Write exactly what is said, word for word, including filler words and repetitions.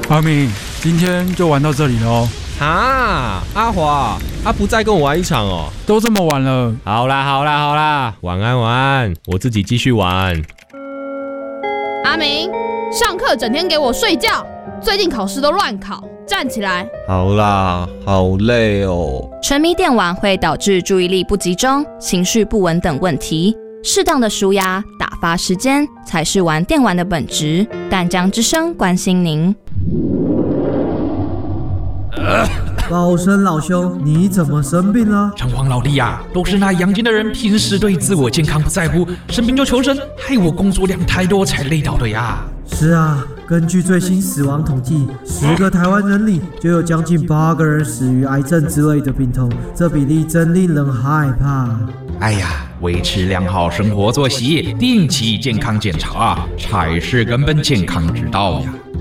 阿明，今天就玩到这里了哦。 啊，阿华，他不再跟我玩一场哦。 都这么晚了。 好啦好啦好啦，晚安晚安，我自己继续玩。 阿明，上课整天给我睡觉，最近考试都乱考，站起来。 好啦，好累哦。 沉迷电玩会导致注意力不集中、情绪不稳等问题。适当的抒压、打发时间才是玩电玩的本质。淡江之声关心您。 老生老兄，你怎么生病了？ 城隍老弟呀、啊，都是那阳间的人平时对自我健康不在乎，生病就求神，害我工作量太多才累倒的呀。 是啊，根据最新死亡统计，十个台湾人里就有将近八个人死于癌症之类的病痛，这比例真令人害怕。 哎呀，维持良好生活作息，定期健康检查才是根本健康之道呀。